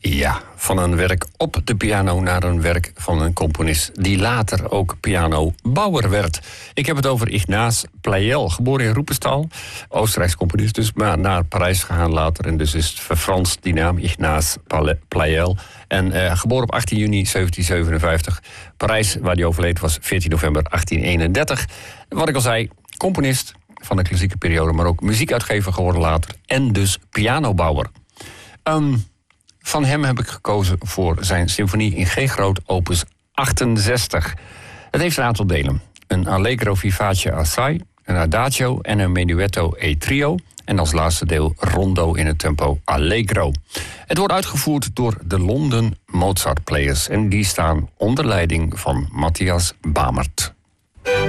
Ja, van een werk op de piano naar een werk van een componist die later ook pianobouwer werd. Ik heb het over Ignaz Pleyel, geboren in Roepestal, Oostenrijks componist dus, maar naar Parijs gegaan later en dus is het verfranst die naam, Ignaz Pleyel. En geboren op 18 juni 1757, Parijs, waar hij overleed was 14 november 1831. Wat ik al zei, componist van de klassieke periode, maar ook muziekuitgever geworden later en dus pianobouwer. Van hem heb ik gekozen voor zijn symfonie in G-groot opus 68. Het heeft een aantal delen. Een Allegro vivace assai, een Adagio en een Menuetto e trio. En als laatste deel Rondo in het tempo Allegro. Het wordt uitgevoerd door de London Mozart Players. En die staan onder leiding van Matthias Bamert.